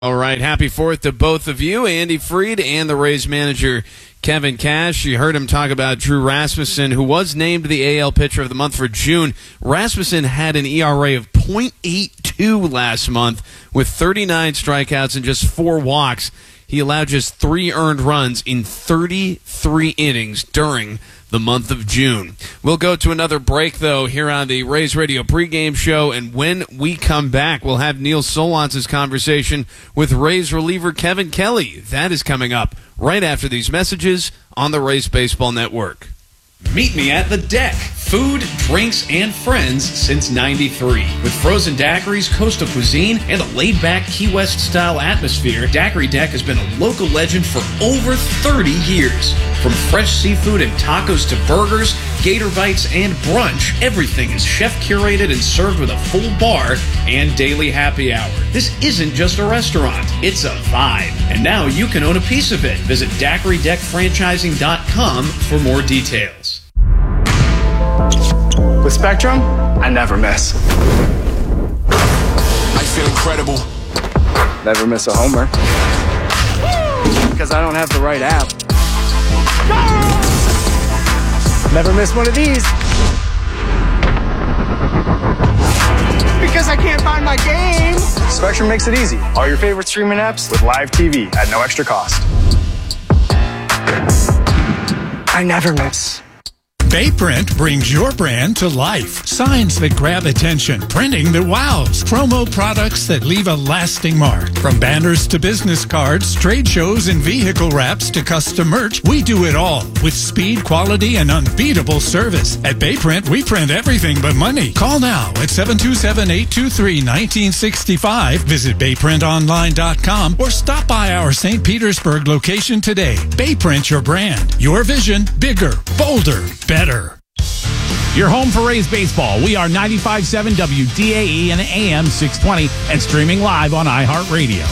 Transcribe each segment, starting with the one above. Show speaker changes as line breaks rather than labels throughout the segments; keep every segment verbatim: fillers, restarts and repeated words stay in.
All right, happy fourth to both of you, Andy Freed and the Rays manager, Kevin Cash. You heard him talk about Drew Rasmussen, who was named the A L Pitcher of the Month for June. Rasmussen had an E R A of point eight two last month with thirty-nine strikeouts and just four walks. He allowed just three earned runs in thirty-three innings during the month of June. We'll go to another break, though, here on the Rays Radio pregame show, and when we come back, we'll have Neil Solontz's conversation with Rays reliever Kevin Kelly. That is coming up right after these messages on the Rays Baseball Network.
Meet me at the Deck. Food, drinks, and friends since ninety-three. With frozen daiquiris, coastal cuisine, and a laid-back Key West-style atmosphere, Daiquiri Deck has been a local legend for over thirty years. From fresh seafood and tacos to burgers, gator bites, and brunch, everything is chef-curated and served with a full bar and daily happy hour. This isn't just a restaurant, it's a vibe. And now you can own a piece of it. Visit daiquiri deck franchising dot com for more details.
With Spectrum, I never miss.
I feel incredible.
Never miss a homer. Because I don't have the right app. Never miss one of these. Because I can't find my game. Spectrum makes it easy. All your favorite streaming apps with live T V at no extra cost. I never miss.
Bayprint brings your brand to life. Signs that grab attention, printing that wows, promo products that leave a lasting mark. From banners to business cards, trade shows and vehicle wraps to custom merch, we do it all with speed, quality, and unbeatable service. At Bayprint, we print everything but money. Call now at seven two seven, eight two three, one nine six five. Visit bay print online dot com or stop by our Saint Petersburg location today. Bayprint your brand. Your vision, bigger, bolder, better.
Your home for Rays baseball. We are ninety-five point seven W D A E and A M six twenty and streaming live on iHeartRadio.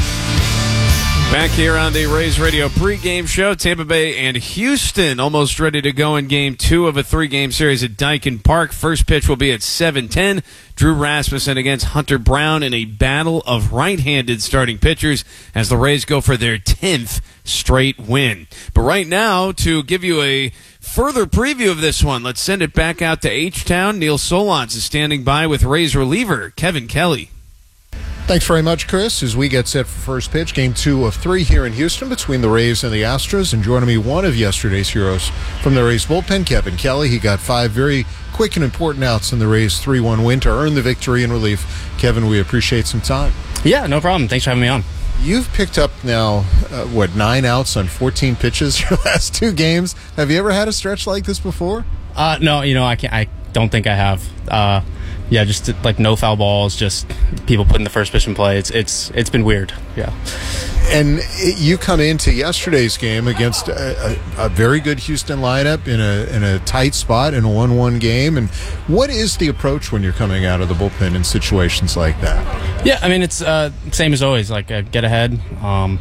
Back here on the Rays Radio pregame show, Tampa Bay and Houston almost ready to go in game two of a three-game series at Daikin Park. First pitch will be at seven ten. Drew Rasmussen against Hunter Brown in a battle of right-handed starting pitchers as the Rays go for their tenth straight win. But right now, to give you a further preview of this one, let's send it back out to H-Town. Neil Solondz is standing by with Rays reliever Kevin Kelly.
Thanks very much, Chris, as we get set for first pitch, game two of three here in Houston between the Rays and the Astros. And joining me, one of yesterday's heroes from the Rays bullpen, Kevin Kelly. He got five very quick and important outs in the Rays three one win to earn the victory in relief. Kevin, we appreciate some time.
Yeah, no problem. Thanks for having me on.
You've picked up now, uh, what, nine outs on fourteen pitches your last two games. Have you ever had a stretch like this before?
Uh, no, you know, I can't, I don't think I have. Uh, yeah, just like no foul balls, just people putting the first pitch in play. It's it's it's been weird. Yeah.
And it, you come into yesterday's game against a, a, a very good Houston lineup in a in a tight spot in a one one game. And what is the approach when you're coming out of the bullpen in situations like that?
Yeah, I mean, it's uh, same as always. Like uh, get ahead. Um,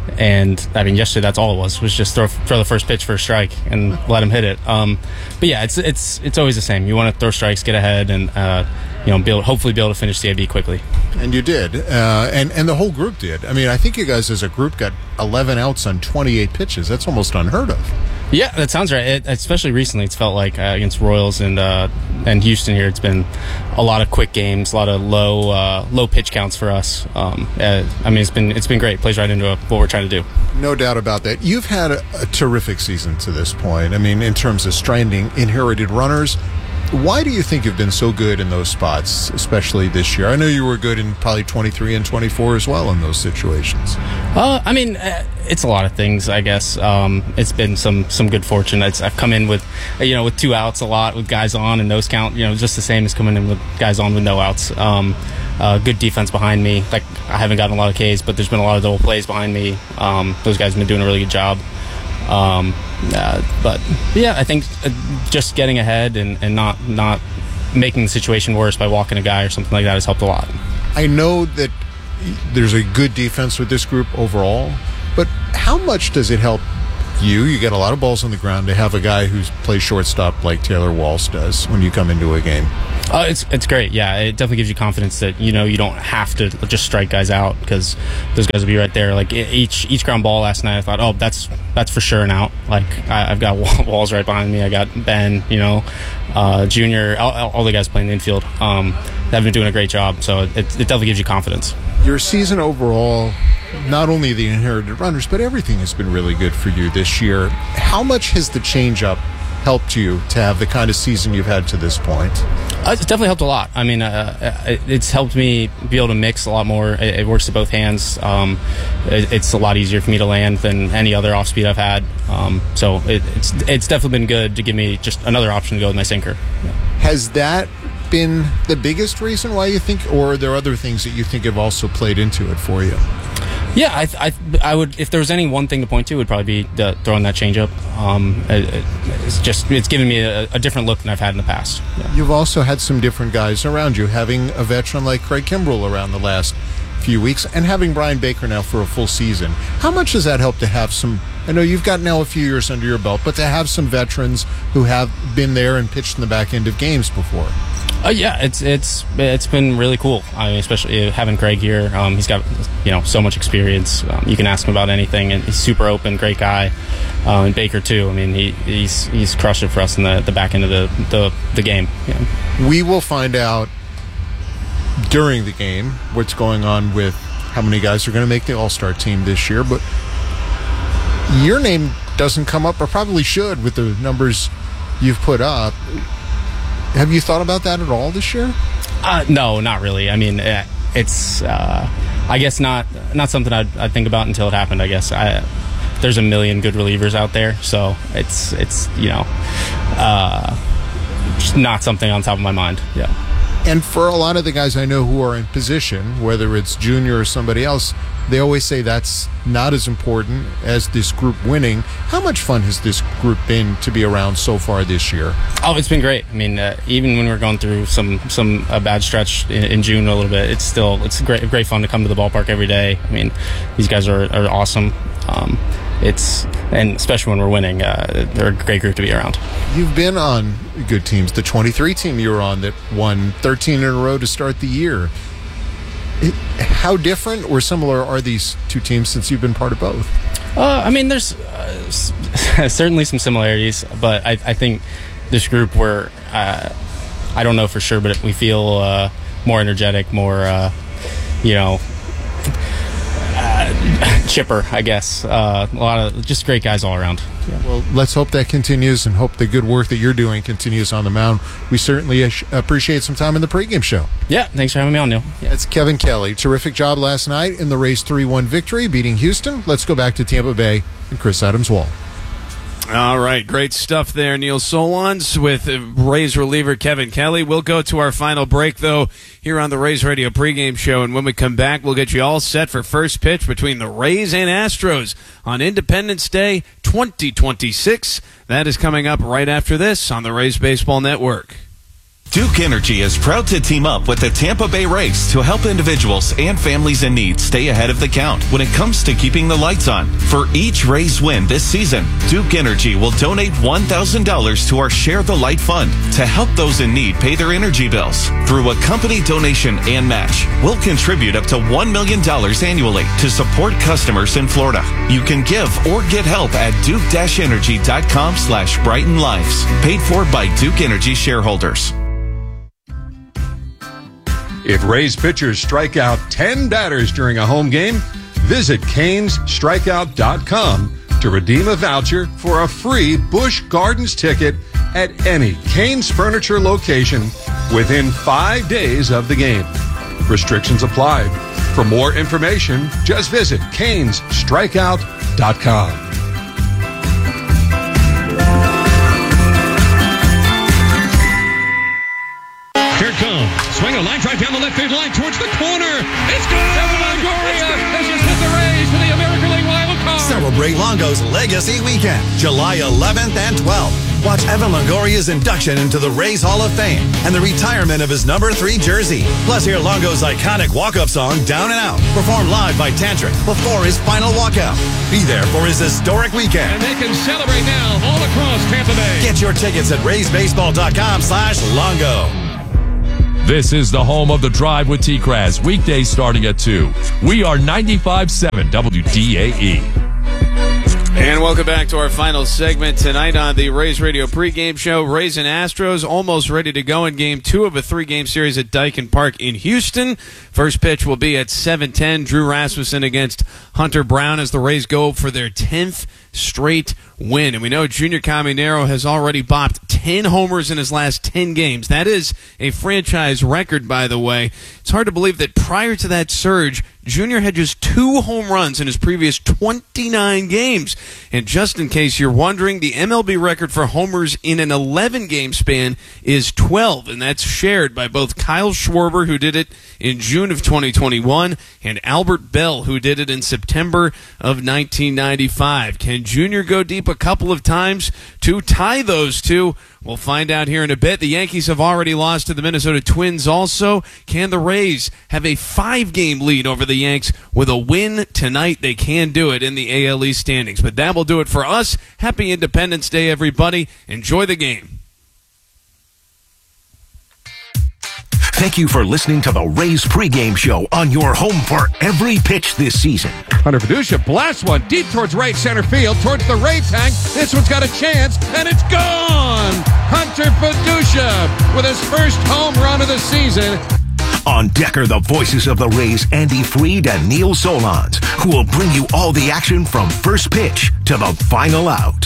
and I mean, yesterday that's all it was was just throw throw the first pitch for a strike and let him hit it. Um, but yeah, it's it's it's always the same. You want to throw strikes, get ahead, and uh, you know, be able, hopefully be able to finish the A B quickly.
And you did, uh, and and the whole group did. I mean, I think you guys as a group got eleven outs on twenty-eight pitches. That's almost unheard of.
Yeah, that sounds right. It, especially recently, it's felt like uh, against Royals and uh, and Houston here, it's been a lot of quick games, a lot of low uh, low pitch counts for us. Um, uh, I mean, it's been it's been great. It plays right into uh, what we're trying to do.
No doubt about that. You've had a, a terrific season to this point. I mean, in terms of stranding inherited runners. Why do you think you've been so good in those spots, especially this year? I know you were good in probably twenty-three and twenty-four as well in those situations.
Uh, I mean, uh, it's a lot of things, I guess. Um, it's been some some good fortune. It's, I've come in with, you know, with two outs a lot, with guys on and nose count, you know, just the same as coming in with guys on with no outs. Um, uh, good defense behind me. Like, I haven't gotten a lot of Ks, but there's been a lot of double plays behind me. Um, those guys have been doing a really good job. Um, uh, but yeah, I think uh, just getting ahead and, and not not making the situation worse by walking a guy or something like that has helped a lot.
I know that there's a good defense with this group overall, but how much does it help you. You get a lot of balls on the ground to have a guy who plays shortstop like Taylor Walsh does when you come into a game.
Uh, it's it's great. Yeah, it definitely gives you confidence that you know you don't have to just strike guys out because those guys will be right there. Like each each ground ball last night, I thought, oh, that's that's for sure an out. Like I, I've got Walls right behind me. I got Ben, you know, uh, Junior, all, all the guys playing the infield. Um, they've been doing a great job. So it, it definitely gives you confidence.
Your season overall, not only the inherited runners, but everything has been really good for you this year. How much has the changeup helped you to have the kind of season you've had to this point?
Uh, it's definitely helped a lot. I mean, uh, it, it's helped me be able to mix a lot more. It, it works to both hands. Um, it, it's a lot easier for me to land than any other off speed I've had. Um, so it, it's it's definitely been good to give me just another option to go with my sinker. Yeah.
Has that been the biggest reason why you think, or are there other things that you think have also played into it for you?
Yeah, I, I, I would. If there was any one thing to point to, it would probably be the, throwing that changeup. Um, it, it's just it's given me a, a different look than I've had in the past. Yeah.
You've also had some different guys around you, having a veteran like Craig Kimbrell around the last few weeks, and having Brian Baker now for a full season. How much does that help to have some? I know you've got now a few years under your belt, but to have some veterans who have been there and pitched in the back end of games before.
Uh, yeah, it's it's it's been really cool. I mean, especially having Craig here. Um, he's got you know so much experience. Um, you can ask him about anything, and he's super open, great guy. Um, and Baker too. I mean, he, he's he's crushed it for us in the, the back end of the the, the game. Yeah.
We will find out during the game what's going on with how many guys are going to make the All-Star team this year. But your name doesn't come up, or probably should, with the numbers you've put up. Have you thought about that at all this year?
Uh, no, not really. I mean, it's, uh, I guess not not something I'd, I'd think about until it happened, I guess. I, there's a million good relievers out there, so it's, it's you know, uh, just not something on top of my mind. Yeah.
And for a lot of the guys I know who are in position, whether it's Junior or somebody else, they always say that's not as important as this group winning. How much fun has this group been to be around so far this year?
Oh, it's been great. I mean, uh, even when we're going through some some a bad stretch in, in June a little bit, it's still it's great great fun to come to the ballpark every day. I mean, these guys are, are awesome. Um, it's and especially when we're winning, uh, they're a great group to be around.
You've been on good teams. The twenty-three team you were on that won thirteen in a row to start the year. It, how different or similar are these two teams since you've been part of both?
Uh, I mean, there's uh, certainly some similarities, but I, I think this group, we're, uh, I don't know for sure, but we feel uh, more energetic, more, uh, you know, uh, chipper, I guess. Uh, a lot of just great guys all around. Yeah.
Well, let's hope that continues and hope the good work that you're doing continues on the mound. We certainly appreciate some time in the pregame show.
Yeah, thanks for having me on, Neil. Yeah.
That's Kevin Kelly. Terrific job last night in the Rays three one victory, beating Houston. Let's go back to Tampa Bay and Chris Adams-Wall.
All right, great stuff there, Neil Solondz with Rays reliever Kevin Kelly. We'll go to our final break, though, here on the Rays Radio pregame show, and when we come back, we'll get you all set for first pitch between the Rays and Astros on Independence Day twenty twenty-six. That is coming up right after this on the Rays Baseball Network.
Duke Energy is proud to team up with the Tampa Bay Rays to help individuals and families in need stay ahead of the count when it comes to keeping the lights on. For each Rays win this season, Duke Energy will donate one thousand dollars to our Share the Light Fund to help those in need pay their energy bills. Through a company donation and match, we'll contribute up to one million dollars annually to support customers in Florida. You can give or get help at duke-energy.com slash Brighten Lives. Paid for by Duke Energy shareholders.
If Rays pitchers strike out ten batters during a home game, visit Canes Strikeout dot com to redeem a voucher for a free Busch Gardens ticket at any Canes Furniture location within five days of the game. Restrictions apply. For more information, just visit Canes Strikeout dot com.
Here it comes. Swing a line drive down the left field line towards the corner. It's good. Longoria has just hit the Rays for the American League wild card.
Celebrate Longo's Legacy Weekend, July eleventh and twelfth. Watch Evan Longoria's induction into the Rays Hall of Fame and the retirement of his number three jersey. Plus, hear Longo's iconic walk-up song, Down and Out, performed live by Tantric before his final walkout. Be there for his historic weekend.
And they can celebrate now all across Tampa Bay.
Get your tickets at rays baseball dot com slash Longo.
This is the home of The Drive with T-Kraz, weekdays starting at two. We are ninety-five point seven W D A E.
And welcome back to our final segment tonight on the Rays Radio pregame show. Rays and Astros almost ready to go in game two of a three-game series at Daikin Park in Houston. First pitch will be at seven ten. Drew Rasmussen against Hunter Brown as the Rays go for their tenth straight win. And we know Junior Caminero has already bopped ten homers in his last ten games. That is a franchise record, by the way. It's hard to believe that prior to that surge, Junior had just two home runs in his previous twenty-nine games. And just in case you're wondering, the M L B record for homers in an eleven-game span is twelve, and that's shared by both Kyle Schwarber, who did it in June of twenty twenty-one, and Albert Bell, who did it in September of nineteen ninety-five. Can Junior go deep a couple of times to tie those two? We'll find out here in a bit. The Yankees have already lost to the Minnesota Twins also. Can the Rays have a five-game lead over the Yanks with a win tonight? They can do it in the A L East standings. But that will do it for us. Happy Independence Day, everybody. Enjoy the game.
Thank you for listening to the Rays pregame show on your home for every pitch this season.
Hunter Fiducia blasts one deep towards right center field, towards the Ray tank. This one's got a chance, and it's gone! Hunter Fiducia with his first home run of the season.
On deck are the voices of the Rays, Andy Freed and Neil Solondz, who will bring you all the action from first pitch to the final out.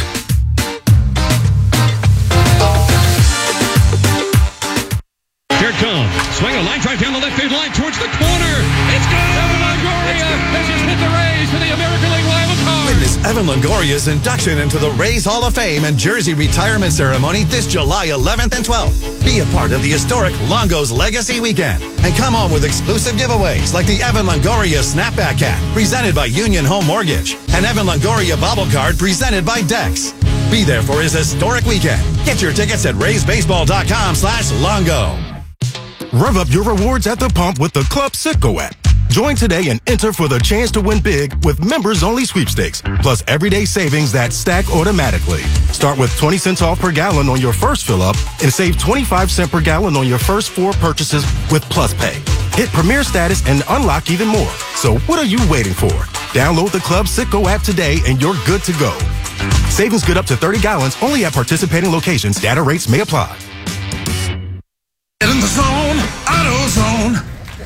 Here it comes. Swing a line drive down the left field line towards the corner. It's gone! Evan Longoria has just hit the Rays for the American League wild card.
Witness Evan Longoria's induction into the Rays Hall of Fame and jersey retirement ceremony this July eleventh and twelfth. Be a part of the historic Longo's Legacy Weekend. And come on with exclusive giveaways like the Evan Longoria Snapback Hat presented by Union Home Mortgage and Evan Longoria Bobble Card presented by Dex. Be there for his historic weekend. Get your tickets at rays baseball dot com slash Longo.
Rev up your rewards at the pump with the Club Citgo app. Join today and enter for the chance to win big with members-only sweepstakes, plus everyday savings that stack automatically. Start with twenty cents off per gallon on your first fill-up and save twenty-five cents per gallon on your first four purchases with Plus Pay. Hit Premier status and unlock even more. So what are you waiting for? Download the Club Citgo app today and you're good to go. Savings good up to thirty gallons only at participating locations. Data rates may apply.
Get in the zone, AutoZone.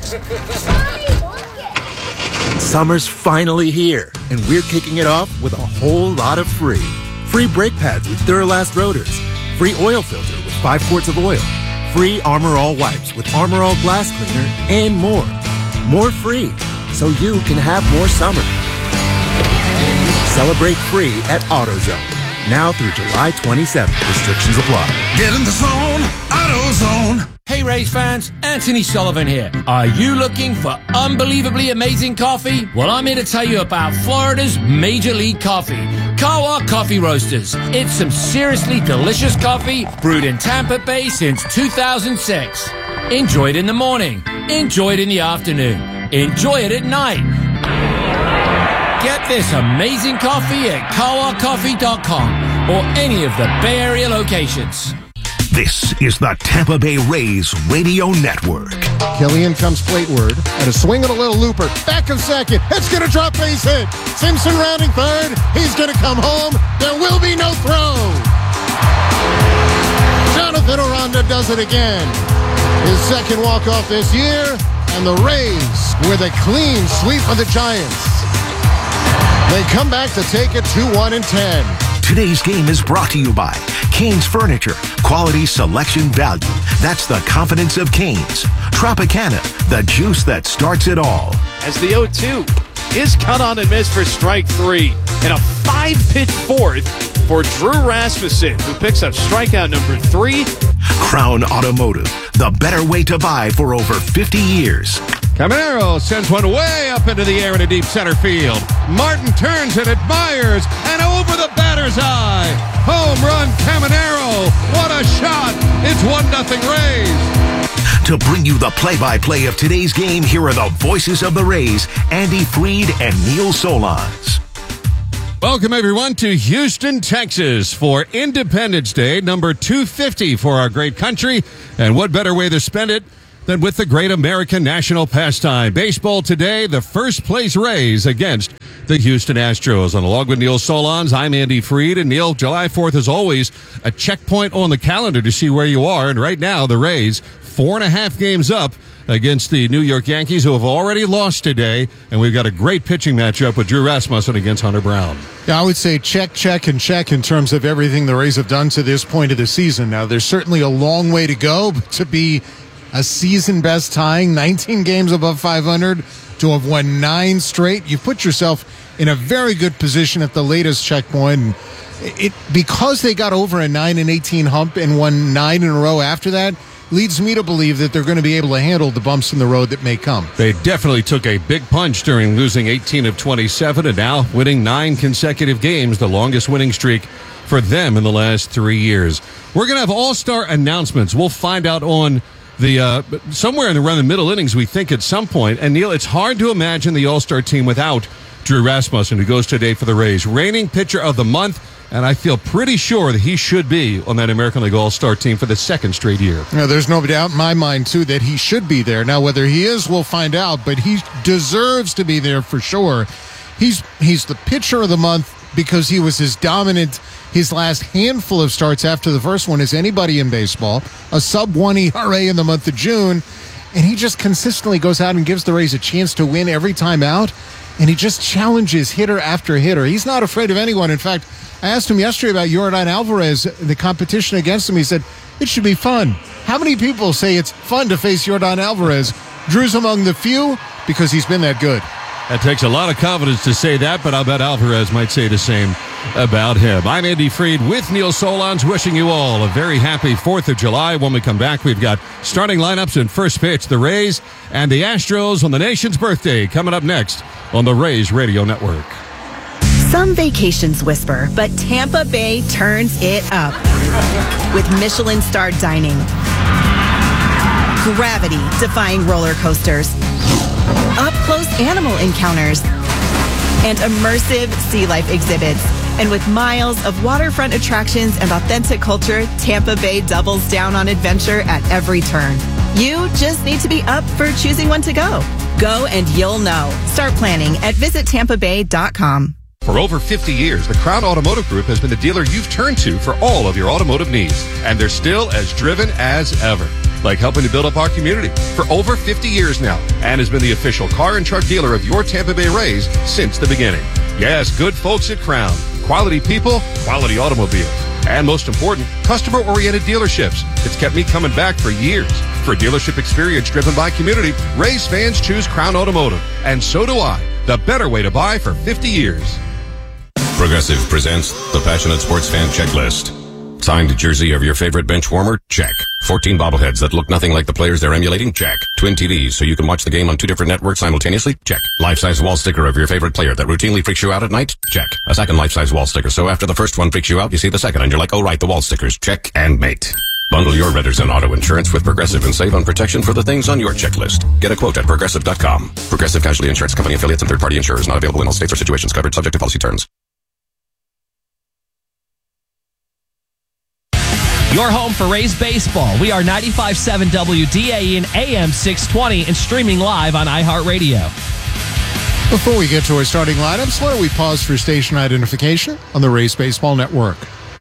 Summer's finally here, and we're kicking it off with a whole lot of free. Free brake pads with Duralast rotors. Free oil filter with five quarts of oil. Free Armor All wipes with Armor All glass cleaner, and more. More free, so you can have more summer. Celebrate free at AutoZone. Now through July twenty-seventh. Restrictions apply.
Get in the zone, AutoZone.
Hey Rays fans, Anthony Sullivan here. Are you looking for unbelievably amazing coffee? Well, I'm here to tell you about Florida's Major League Coffee, Kawa Coffee Roasters. It's some seriously delicious coffee brewed in Tampa Bay since two thousand six. Enjoy it in the morning. Enjoy it in the afternoon. Enjoy it at night. Get this amazing coffee at kawa coffee dot com or any of the Bay Area locations.
This is the Tampa Bay Rays Radio Network.
Killian comes plateward, and a swing and a little looper. Back of second. It's going to drop base hit. Simpson rounding third. He's going to come home. There will be no throw. Jonathan Aranda does it again. His second walk-off this year, and the Rays with a clean sweep of the Giants. They come back to take it two one and ten.
Today's game is brought to you by Canes Furniture. Quality, selection, value. That's the confidence of Canes. Tropicana, the juice that starts it all.
As the oh two is cut on and missed for strike three. And a five-pitch fourth for Drew Rasmussen, who picks up strikeout number three.
Crown Automotive, the better way to buy for over fifty years.
Caminero sends one way up into the air into deep center field. Martin turns and admires, and over the batter's eye. Home run, Caminero. What a shot. It's one nothing Rays.
To bring you the play-by-play of today's game, here are the voices of the Rays, Andy Freed and Neil Solondz.
Welcome, everyone, to Houston, Texas for Independence Day, number two fifty for our great country. And what better way to spend it than with the great American national pastime. Baseball today, the first place Rays against the Houston Astros. And along with Neil Solondz, I'm Andy Freed. And Neil, July fourth is always a checkpoint on the calendar to see where you are. And right now, the Rays, four and a half games up against the New York Yankees, who have already lost today. And we've got a great pitching matchup with Drew Rasmussen against Hunter Brown.
Yeah, I would say check, check, and check in terms of everything the Rays have done to this point of the season. Now, there's certainly a long way to go, but to be a season best tying, nineteen games above five hundred, to have won nine straight, you put yourself in a very good position at the latest checkpoint. And it, because they got over a nine and eighteen hump and won nine in a row after that, leads me to believe that they're going to be able to handle the bumps in the road that may come.
They definitely took a big punch during losing eighteen of twenty-seven and now winning nine consecutive games, the longest winning streak for them in the last three years. We're going to have all-star announcements. We'll find out on the uh, somewhere in around the middle innings, we think, at some point. And, Neil, it's hard to imagine the all-star team without Drew Rasmussen, who goes today for the Rays. Reigning pitcher of the month. And I feel pretty sure that he should be on that American League All-Star team for the second straight year.
Yeah, there's no doubt in my mind, too, that he should be there. Now, whether he is, we'll find out, but he deserves to be there for sure. He's he's the pitcher of the month because he was as dominant his last handful of starts after the first one as anybody in baseball, a sub one E R A in the month of June, and he just consistently goes out and gives the Rays a chance to win every time out, and he just challenges hitter after hitter. He's not afraid of anyone. In fact, I asked him yesterday about Yordan Alvarez, the competition against him. He said, it should be fun. How many people say it's fun to face Yordan Alvarez? Drew's among the few because he's been that good.
That takes a lot of confidence to say that, but I'll bet Alvarez might say the same about him. I'm Andy Freed with Neil Solondz, wishing you all a very happy fourth of July. When we come back, we've got starting lineups and first pitch, the Rays and the Astros on the nation's birthday, coming up next on the Rays Radio Network.
Some vacations whisper, but Tampa Bay turns it up with Michelin-starred dining, gravity-defying roller coasters, up-close animal encounters, and immersive sea life exhibits. And with miles of waterfront attractions and authentic culture, Tampa Bay doubles down on adventure at every turn. You just need to be up for choosing when to go. Go and you'll know. Start planning at visit tampa bay dot com.
For over fifty years, the Crown Automotive Group has been the dealer you've turned to for all of your automotive needs. And they're still as driven as ever, like helping to build up our community for over fifty years now, and has been the official car and truck dealer of your Tampa Bay Rays since the beginning. Yes, good folks at Crown. Quality people, quality automobiles. And most important, customer-oriented dealerships. It's kept me coming back for years. For dealership experience driven by community, Rays fans choose Crown Automotive. And so do I. The better way to buy for fifty years.
Progressive presents the Passionate Sports Fan Checklist. Signed jersey of your favorite bench warmer? Check. fourteen bobbleheads that look nothing like the players they're emulating? Check. Twin T Vs so you can watch the game on two different networks simultaneously? Check. Life-size wall sticker of your favorite player that routinely freaks you out at night? Check. A second life-size wall sticker so after the first one freaks you out, you see the second and you're like, oh right, the wall stickers. Check and mate. Bundle your renters and auto insurance with Progressive and save on protection for the things on your checklist. Get a quote at progressive dot com. Progressive Casualty Insurance Company affiliates and third-party insurers not available in all states or situations covered subject to policy terms.
Your home for Rays baseball. We are ninety-five point seven W D A E and A M six twenty and streaming live on iHeartRadio.
Before we get to our starting lineups, why don't we pause for station identification on the Rays Baseball Network.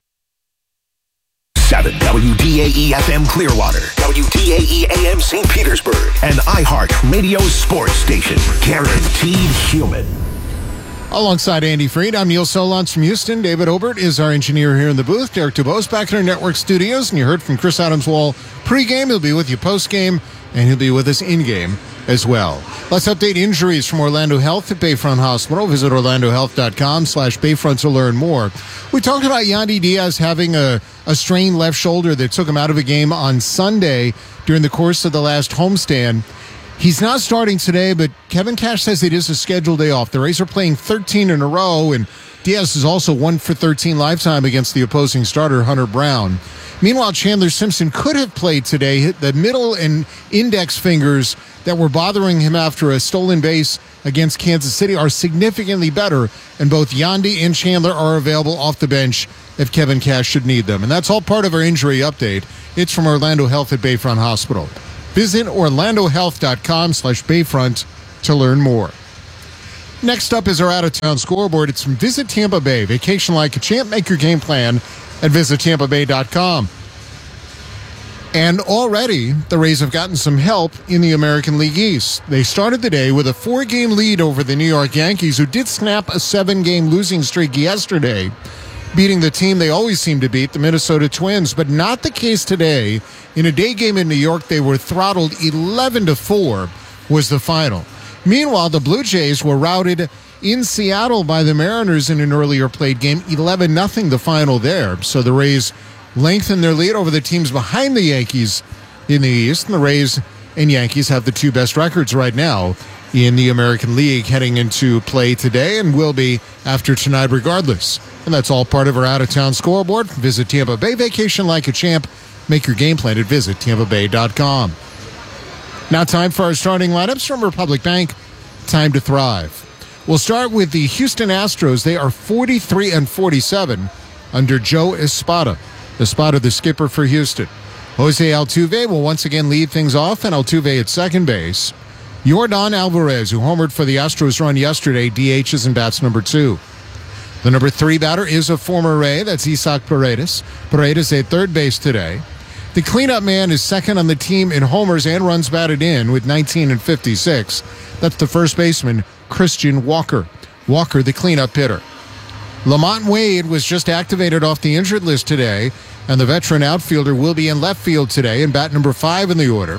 seven W D A E F M Clearwater, W D A E A M Saint Petersburg, and iHeart Radio Sports Station. Guaranteed human.
Alongside Andy Freed, I'm Neil Solondz from Houston. David Obert is our engineer here in the booth. Derek DuBose back in our network studios. And you heard from Chris Adams-Wall pregame. He'll be with you postgame, and he'll be with us in-game as well. Let's update injuries from Orlando Health at Bayfront Hospital. Visit orlando health dot com slash Bayfront to learn more. We talked about Yandy Diaz having a, a strained left shoulder that took him out of a game on Sunday during the course of the last homestand. He's not starting today, but Kevin Cash says it is a scheduled day off. The Rays are playing thirteen in a row, and Diaz is also one for thirteen lifetime against the opposing starter, Hunter Brown. Meanwhile, Chandler Simpson could have played today. The middle and index fingers that were bothering him after a stolen base against Kansas City are significantly better, and both Yandy and Chandler are available off the bench if Kevin Cash should need them. And that's all part of our injury update. It's from Orlando Health at Bayfront Hospital. Visit orlandohealth.com slash Bayfront to learn more. Next up is our out-of-town scoreboard. It's from Visit Tampa Bay. Vacation like a champ. Make your game plan at visit tampa bay dot com. And already, the Rays have gotten some help in the American League East. They started the day with a four-game lead over the New York Yankees, who did snap a seven-game losing streak yesterday, beating the team they always seem to beat, the Minnesota Twins. But not the case today. In a day game in New York, they were throttled eleven to four was the final. Meanwhile, the Blue Jays were routed in Seattle by the Mariners in an earlier played game, eleven nothing the final there. So the Rays lengthened their lead over the teams behind the Yankees in the East, and the Rays and Yankees have the two best records right now in the American League heading into play today, and will be after tonight regardless. And that's all part of our out-of-town scoreboard. Visit Tampa Bay. Vacation like a champ. Make your game plan at visit tampa bay dot com. Now time for our starting lineups from Republic Bank. Time to thrive. We'll start with the Houston Astros. They are forty-three and forty-seven under Joe Espada. Espada, the skipper for Houston. Jose Altuve will once again lead things off, and Altuve at second base. Yordan Alvarez, who homered for the Astros run yesterday, D Hs and bats number two. The number three batter is a former Ray. That's Isaac Paredes. Paredes at third base today. The cleanup man is second on the team in homers and runs batted in with nineteen and fifty-six. That's the first baseman, Christian Walker. Walker, the cleanup hitter. Lamont Wade was just activated off the injured list today, and the veteran outfielder will be in left field today and bat number five in the order.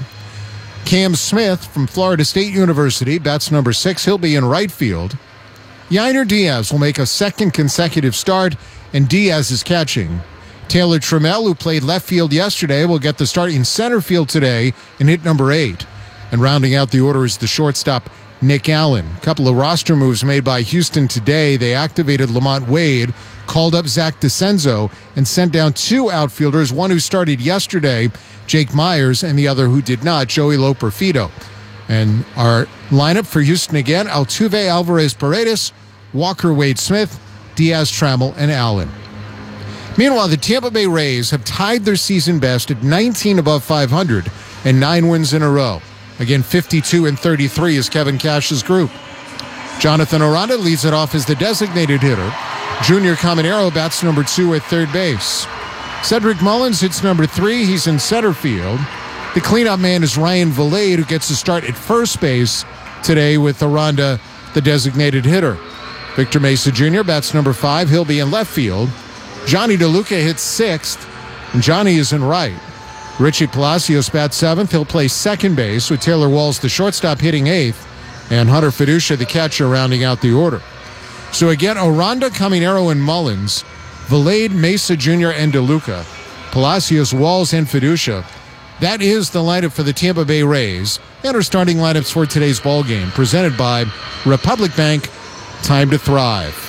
Cam Smith from Florida State University bats number six. He'll be in right field. Yainer Diaz will make a second consecutive start, and Diaz is catching. Taylor Trammell, who played left field yesterday, will get the start in center field today and hit number eight. And rounding out the order is the shortstop, Nick Allen. A couple of roster moves made by Houston today. They activated Lamont Wade, called up Zach DeCenzo, and sent down two outfielders, one who started yesterday, Jake Myers, and the other who did not, Joey Loperfido. And our lineup for Houston again, Altuve, Alvarez, Paredes, Walker, Wade Smith, Diaz, Trammell, and Allen. Meanwhile, the Tampa Bay Rays have tied their season best at nineteen above five hundred and nine wins in a row. Again, fifty-two and thirty-three is Kevin Cash's group. Jonathan Aranda leads it off as the designated hitter. Junior Caminero bats number two at third base. Cedric Mullins hits number three. He's in center field. The cleanup man is Ryan Vilade, who gets to start at first base today with Aranda, the designated hitter. Victor Mesa Junior bats number five. He'll be in left field. Johnny DeLuca hits sixth, and Johnny is in right. Richie Palacios bats seventh. He'll play second base with Taylor Walls, the shortstop, hitting eighth, and Hunter Fiducia, the catcher, rounding out the order. So again, Aranda, Caminero, and Mullins, Vilade, Mesa Junior, and DeLuca, Palacios, Walls, and Fiducia. That is the lineup for the Tampa Bay Rays, and our starting lineups for today's ball game, presented by Republic Bank. Time to thrive.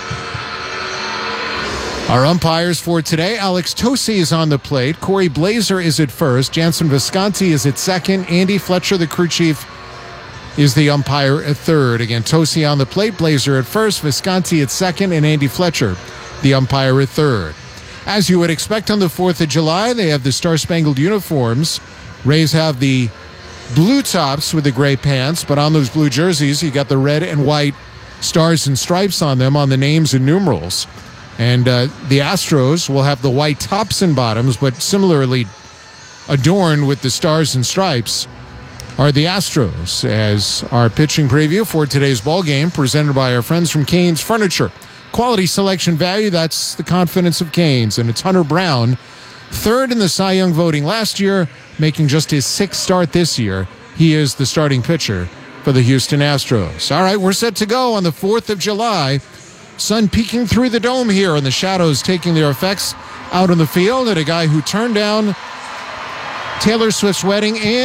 Our umpires for today, Alex Tosi is on the plate. Corey Blazer is at first. Jansen Visconti is at second. Andy Fletcher, the crew chief, is the umpire at third. Again, Tosi on the plate, Blazer at first, Visconti at second, and Andy Fletcher, the umpire at third. As you would expect on the fourth of July, they have the star-spangled uniforms. Rays have the blue tops with the gray pants, but on those blue jerseys, you got the red and white stars and stripes on them on the names and numerals. And uh, the Astros will have the white tops and bottoms, but similarly adorned with the stars and stripes are the Astros. As our pitching preview for today's ball game, presented by our friends from Canes Furniture. Quality, selection, value, that's the confidence of Canes. And it's Hunter Brown, third in the Cy Young voting last year, making just his sixth start this year. He is the starting pitcher for the Houston Astros. All right, we're set to go on the fourth of July. Sun peeking through the dome here, and the shadows taking their effects out on the field. And a guy who turned down Taylor Swift's wedding and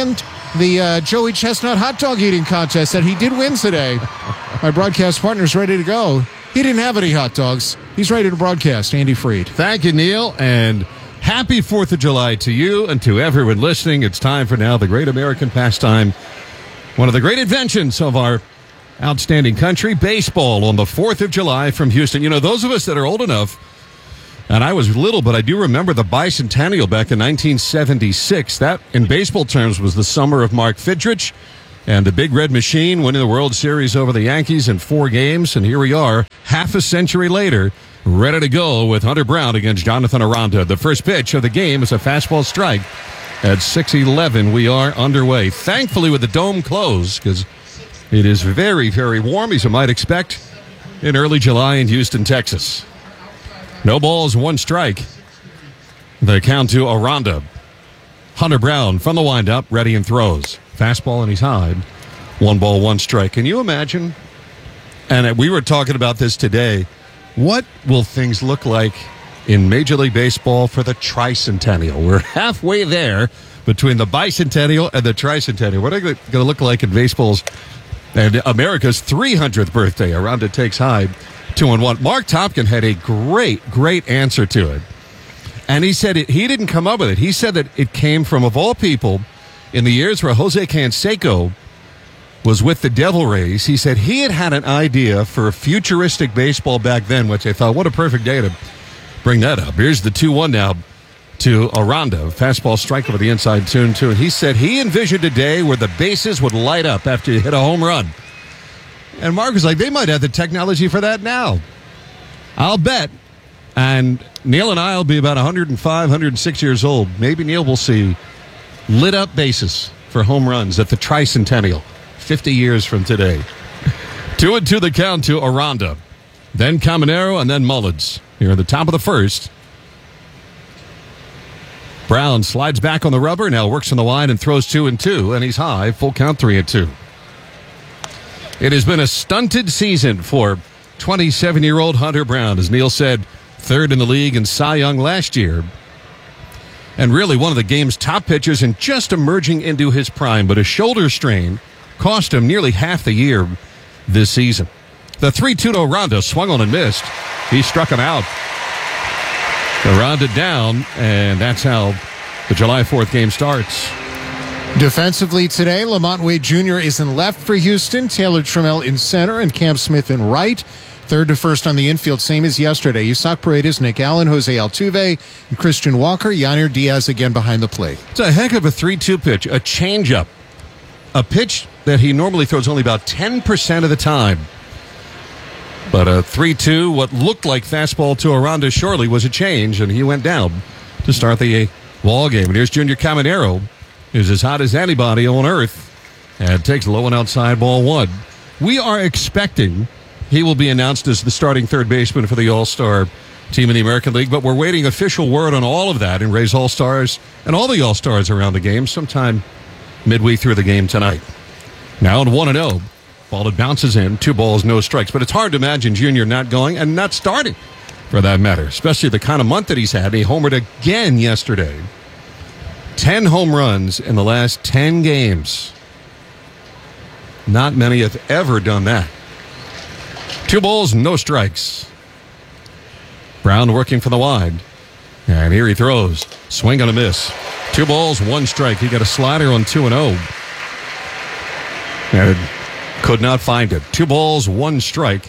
the uh, Joey Chestnut hot dog eating contest that he did win today. My broadcast partner's ready to go. He didn't have any hot dogs. He's ready to broadcast. Andy Freed.
Thank you, Neil, and happy fourth of July to you and to everyone listening. It's time for now the great American pastime, one of the great inventions of our outstanding country, baseball on the fourth of July from Houston. You know, those of us that are old enough, and I was little, but I do remember the bicentennial back in nineteen seventy-six. That, in baseball terms, was the summer of Mark Fidrich and the Big Red Machine winning the World Series over the Yankees in four games. And here we are, half a century later, ready to go with Hunter Brown against Jonathan Aranda. The first pitch of the game is a fastball strike. At six eleven, we are underway. Thankfully, with the dome closed, because it is very, very warm, as you might expect, in early July in Houston, Texas. No balls, one strike. The count to Aranda. Hunter Brown from the windup, ready and throws. Fastball and he's high. One ball, one strike. Can you imagine? And we were talking about this today. What will things look like in Major League Baseball for the tricentennial? We're halfway there between the bicentennial and the tricentennial. What are they going to look like in baseball's and America's three hundredth birthday? Aranda takes high, two and one. Mark Topkin had a great, great answer to it. And he said it, he didn't come up with it. He said that it came from, of all people, in the years where Jose Canseco was with the Devil Rays. He said he had had an idea for a futuristic baseball back then, which I thought, what a perfect day to bring that up. Here's the two one now to Aranda. Fastball strike over the inside, two and two. And he said he envisioned a day where the bases would light up after you hit a home run. And Mark was like, they might have the technology for that now. I'll bet. And Neil and I will be about one oh five, one oh six years old. Maybe Neil will see lit up bases for home runs at the tricentennial, fifty years from today. Two and two the count to Aranda. Then Caminero and then Mullins. Here at the top of the first. Brown slides back on the rubber, now works on the line and throws two and two, and he's high, full count three and two. It has been a stunted season for twenty-seven-year-old Hunter Brown. As Neil said, third in the league in Cy Young last year. And really one of the game's top pitchers and just emerging into his prime, but a shoulder strain cost him nearly half the year this season. The three two to Aranda, swung on and missed. He struck him out. Aranda down, and that's how the July fourth game starts.
Defensively today, Lamont Wade Junior is in left for Houston, Taylor Trammell in center, and Cam Smith in right. Third to first on the infield, same as yesterday. Isaac Paredes, Nick Allen, Jose Altuve, and Christian Walker. Yanir Diaz again behind the plate.
It's a heck of a three two pitch, a changeup. A pitch that he normally throws only about ten percent of the time. But a three two, what looked like fastball to Aranda shortly was a change, and he went down to start the ball game. And here's Junior Caminero, who's as hot as anybody on earth, and takes low and outside ball one. We are expecting he will be announced as the starting third baseman for the All-Star team in the American League, but we're waiting official word on all of that and Rays All-Stars and all the All-Stars around the game sometime midway through the game tonight. Now in one and oh. Ball that bounces in, two balls, no strikes. But it's hard to imagine Junior not going and not starting, for that matter, especially the kind of month that he's had. He homered again yesterday. Ten home runs in the last ten games. Not many have ever done that. Two balls, no strikes. Brown working for the wide. And here he throws. Swing and a miss. Two balls, one strike. He got a slider on two and oh. And could not find it. Two balls, one strike.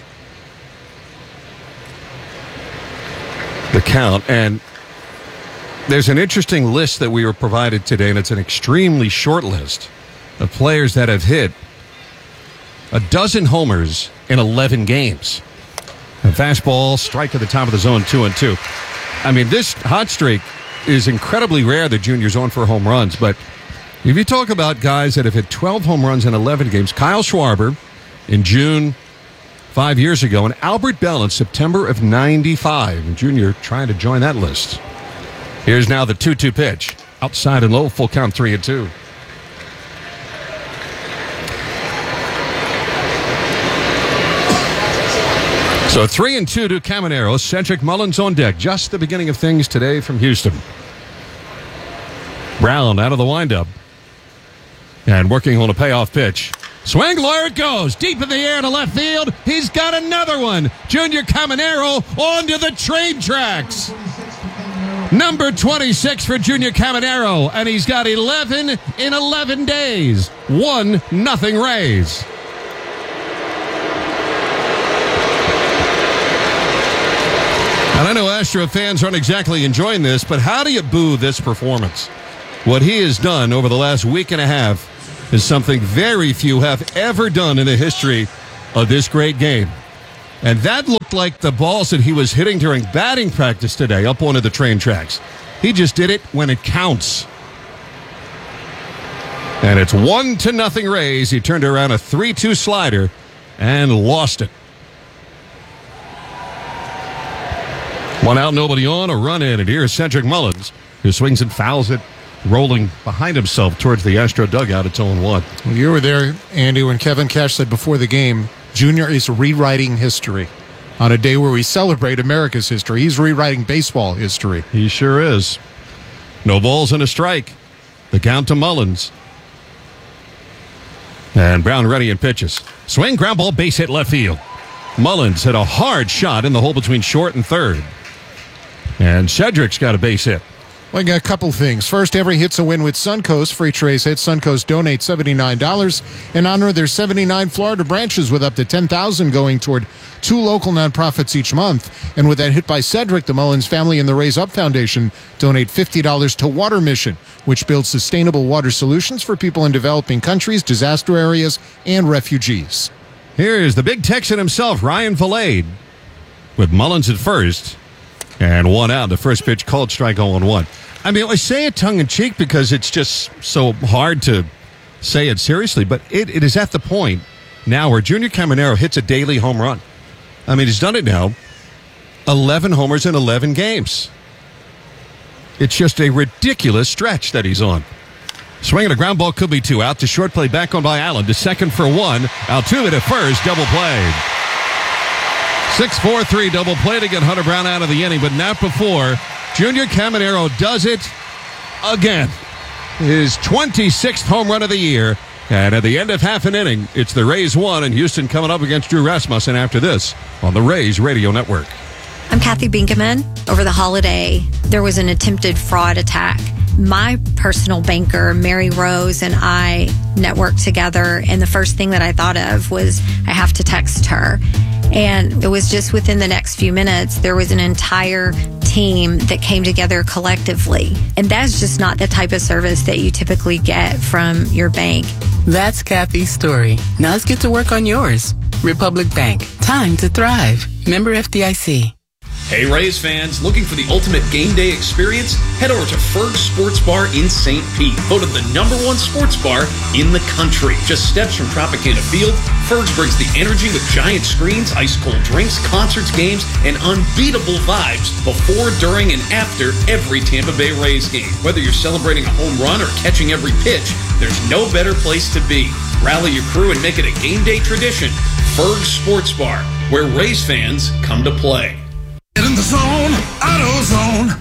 The count. And there's an interesting list that we were provided today, and it's an extremely short list of players that have hit a dozen homers in eleven games. A fastball, strike at the top of the zone, two and two. I mean, this hot streak is incredibly rare that Junior's on for home runs, but if you talk about guys that have hit twelve home runs in eleven games, Kyle Schwarber in June five years ago, and Albert Bell in September of ninety-five. And Junior trying to join that list. Here's now the two two pitch. Outside and low, full count, three and two. So three and two to Caminero. Cedric Mullins on deck. Just the beginning of things today from Houston. Brown out of the windup. And working on a payoff pitch. Swing, there it goes. Deep in the air to left field. He's got another one. Junior Caminero onto the train tracks. Number twenty-six for Junior Caminero, and he's got eleven in eleven days. One nothing Rays. And I know Astro fans aren't exactly enjoying this, but how do you boo this performance? What he has done over the last week and a half is something very few have ever done in the history of this great game. And that looked like the balls that he was hitting during batting practice today up onto the train tracks. He just did it when it counts. And it's one to nothing Rays. He turned around a three two slider and lost it. One out, nobody on, a run in. And here's Cedric Mullins, who swings and fouls it, rolling behind himself towards the Astro dugout. It's oh one.
Well, you were there, Andy, when Kevin Cash said before the game, Junior is rewriting history. On a day where we celebrate America's history, he's rewriting baseball history.
He sure is. No balls and a strike. The count to Mullins. And Brown ready and pitches. Swing, ground ball, base hit left field. Mullins hit a hard shot in the hole between short and third. And Cedric's got a base hit.
Well, I got a couple things. First, every hit's a win with Suncoast. For each Rays hit, Suncoast donates seventy-nine dollars in honor of their seventy-nine Florida branches, with up to ten thousand dollars going toward two local nonprofits each month. And with that hit by Cedric, the Mullins family and the Raise Up Foundation donate fifty dollars to Water Mission, which builds sustainable water solutions for people in developing countries, disaster areas, and refugees.
Here's the big Texan himself, Ryan Valade, with Mullins at first. And one out. The first pitch called strike oh one. I mean, I say it tongue-in-cheek because it's just so hard to say it seriously, but it, it is at the point now where Junior Caminero hits a daily home run. I mean, he's done it now. eleven homers in eleven games. It's just a ridiculous stretch that he's on. Swinging a ground ball, could be two out. To short play, back on by Allen. To second for one. Altuve at first, double played. six four three double play to get Hunter Brown out of the inning, but not before Junior Caminero does it again. His twenty-sixth home run of the year. And at the end of half an inning, it's the Rays one and Houston coming up against Drew Rasmussen after this on the Rays Radio Network.
I'm Kathy Binkaman. Over the holiday, there was an attempted fraud attack. My personal banker, Mary Rose, and I networked together, and the first thing that I thought of was I have to text her. And it was just within the next few minutes, there was an entire team that came together collectively. And that's just not the type of service that you typically get from your bank.
That's Kathy's story. Now let's get to work on yours. Republic Bank. Time to thrive. Member F D I C.
Hey Rays fans, looking for the ultimate game day experience? Head over to Ferg's Sports Bar in Saint Pete, voted the number one sports bar in the country. Just steps from Tropicana Field, Ferg's brings the energy with giant screens, ice-cold drinks, concerts, games, and unbeatable vibes before, during, and after every Tampa Bay Rays game. Whether you're celebrating a home run or catching every pitch, there's no better place to be. Rally your crew and make it a game day tradition. Ferg's Sports Bar, where Rays fans come to play.
Get in the zone, AutoZone.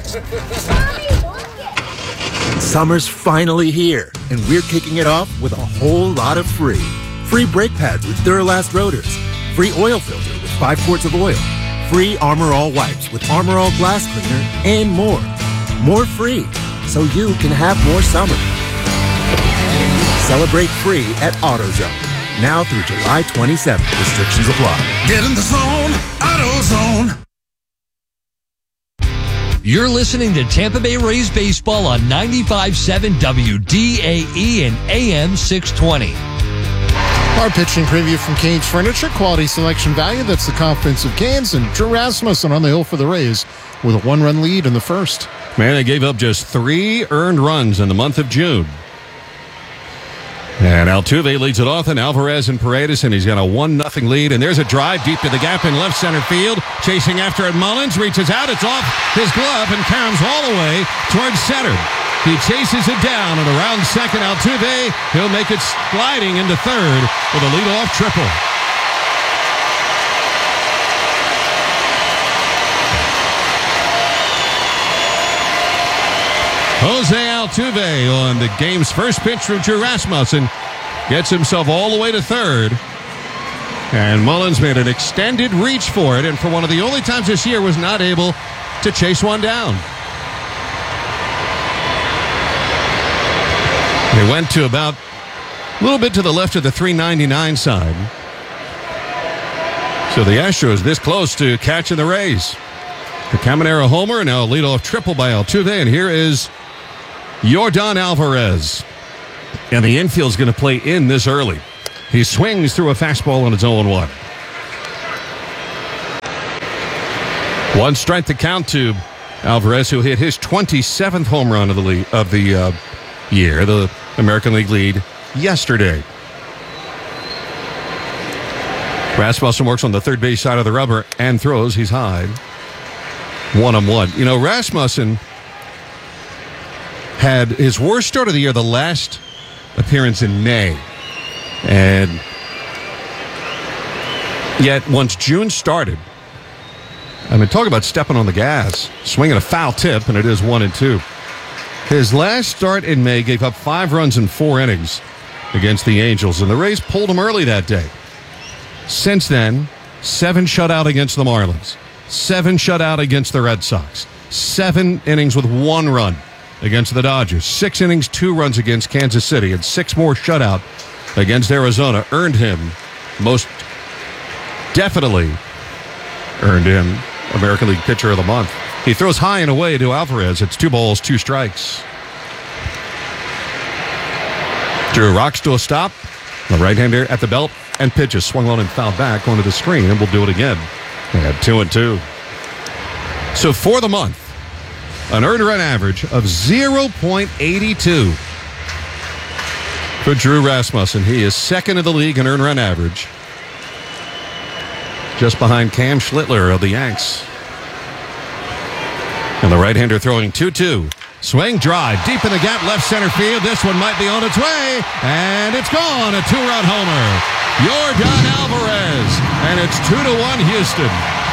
Summer's finally here, and we're kicking it off with a whole lot of free. Free brake pads with Duralast rotors. Free oil filter with five quarts of oil. Free Armor All wipes with Armor All glass cleaner, and more. More free, so you can have more summer. Celebrate free at AutoZone. Now through July twenty-seventh. Restrictions apply.
Get in the zone, AutoZone.
You're listening to Tampa Bay Rays baseball on ninety-five point seven W D A E and A M six twenty.
Our pitching preview from Canes Furniture, quality selection value. That's the confidence of Canes, and Drew Rasmussen on the hill for the Rays with a one-run lead in the first.
Man, they gave up just three earned runs in the month of June. And Altuve leads it off, and Alvarez and Paredes, and he's got a one nothing lead. And there's a drive deep to the gap in left center field. Chasing after it, Mullins reaches out. It's off his glove and caroms all the way towards center. He chases it down, and around second, Altuve, he'll make it sliding into third with a leadoff triple. Jose Altuve on the game's first pitch from Drew Rasmussen. Gets himself all the way to third. And Mullins made an extended reach for it, and for one of the only times this year was not able to chase one down. They went to about a little bit to the left of the three ninety-nine side. So the Astros this close to catching the Rays. The Caminero homer, and now a leadoff triple by Altuve, and here is Yordan Alvarez. And the infield's going to play in this early. He swings through a fastball on its oh one. One strike to count to Alvarez, who hit his twenty-seventh home run of the league, of the uh, year, the American League lead yesterday. Rasmussen works on the third base side of the rubber and throws. He's high. One on one. You know, Rasmussen had his worst start of the year, the last appearance in May. And yet, once June started, I mean, talk about stepping on the gas, swinging a foul tip, and it is one and two. His last start in May gave up five runs in four innings against the Angels, and the Rays pulled him early that day. Since then, seven shutout against the Marlins, seven shutout against the Red Sox, seven innings with one run against the Dodgers, six innings, two runs against Kansas City, and six more shutout against Arizona. Earned him, most definitely earned him American League Pitcher of the Month. He throws high and away to Alvarez. It's two balls, two strikes. Drew rocks to a stop. The right-hander at the belt and pitches. Swung on and fouled back onto the screen, and we'll do it again. They had two and two. So for the month, an earned run average of zero point eight two for Drew Rasmussen. He is second in the league in earned run average, just behind Cam Schlittler of the Yanks. And the right-hander throwing two two. Swing, drive, deep in the gap, left center field. This one might be on its way, and it's gone. A two-run homer. Yordan Alvarez, and it's two to one Houston.